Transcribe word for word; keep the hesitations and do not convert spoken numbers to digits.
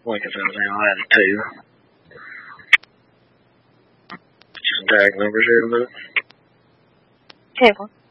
Lincoln seventeen, I'll add it two. Just tag numbers here in a minute. Okay, well.